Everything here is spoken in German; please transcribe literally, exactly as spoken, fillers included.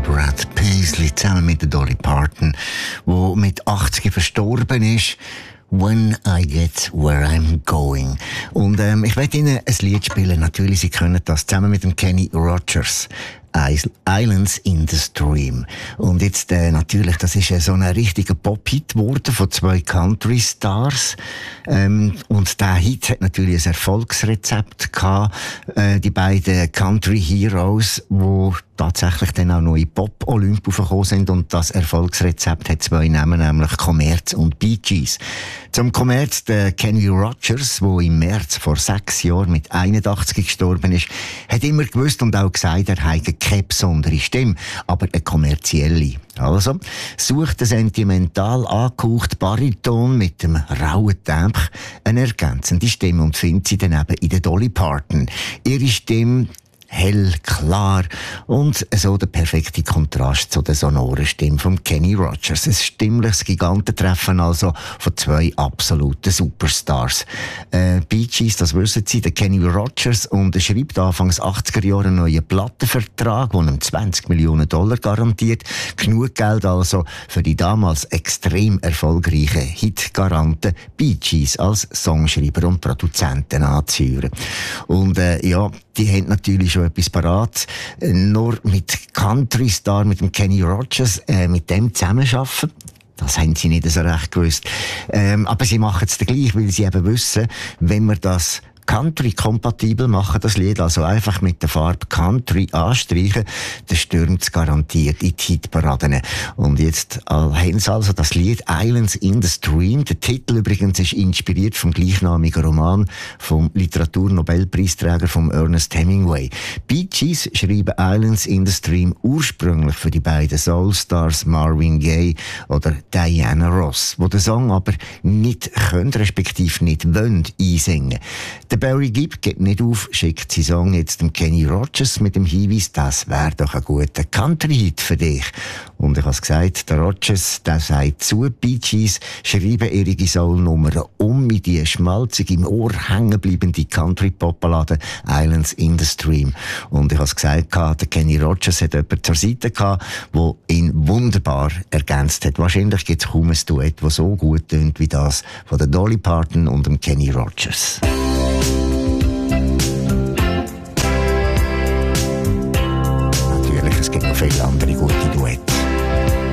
Brad Paisley zusammen mit der Dolly Parton, wo mit achtzig verstorben ist. When I Get Where I'm Going. Und ähm, ich werde Ihnen ein Lied spielen. Natürlich, Sie können das zusammen mit dem Kenny Rogers. Islands in the Stream. Und jetzt, äh, natürlich, das ist ja so ein richtiger Pop-Hit geworden von zwei Country-Stars. Ähm, und der Hit hat natürlich ein Erfolgsrezept gehabt. Äh, die beiden Country-Heroes, die tatsächlich dann auch noch in Pop-Olymp aufgekommen sind. Und das Erfolgsrezept hat zwei Namen, nämlich Commerz und Bee Gees. Zum Commerz, der Kenny Rogers, der im März vor sechs Jahren mit einundachtzig gestorben ist, hat immer gewusst und auch gesagt, er habe keine besondere Stimme, aber eine kommerzielle. Also, sucht ein sentimental angehaucht Bariton mit dem rauen Tempo eine ergänzende Stimme und findet sie dann eben in der Dolly Parton. Ihre Stimme hell, klar und so der perfekte Kontrast zu der sonoren Stimme von Kenny Rogers. Ein stimmliches Gigantentreffen also von zwei absoluten Superstars. Äh, Bee Gees, das wissen Sie, der Kenny Rogers, und er schreibt Anfangs achtziger Jahre einen neuen Plattenvertrag, der ihm zwanzig Millionen Dollar garantiert. Genug Geld also für die damals extrem erfolgreichen Hitgaranten Bee Gees als Songschreiber und Produzenten anzuhören. Und äh, ja, die haben natürlich schon etwas parat. Nur mit Country-Star, mit dem Kenny Rogers, äh, mit dem zusammenarbeiten. Das haben sie nicht so recht gewusst. Ähm, aber sie machen es gleich, weil sie eben wissen, wenn man das Country-kompatibel machen, das Lied, also einfach mit der Farbe Country anstreichen, dann stürmt es garantiert in die Hitparaden. Und jetzt äh, haben sie also das Lied Islands in the Stream. Der Titel übrigens ist inspiriert vom gleichnamigen Roman vom Literaturnobelpreisträger vom Ernest Hemingway. Bee Gees schreiben Islands in the Stream ursprünglich für die beiden Soulstars Marvin Gaye oder Diana Ross, wo den Song aber nicht können, respektive nicht wollen einsingen. Der Barry Gibb geht nicht auf, schickt seinen Song jetzt dem Kenny Rogers mit dem Hinweis, das wäre doch ein guter Country-Hit für dich. Und ich habe es gesagt, der Rogers, der sagt zu, Bee Gees schreiben ihre Soul-Nummern um in die schmalzig im Ohr hängenbleibende Country-Pop-Ballade Islands in the Stream. Und ich habe es gesagt, der Kenny Rogers hat jemanden zur Seite gehabt, der ihn wunderbar ergänzt hat. Wahrscheinlich gibt es kaum ein Duett, das so gut tönt wie das von der Dolly Parton und dem Kenny Rogers. Natürlich, es gibt noch viele andere gute Duette.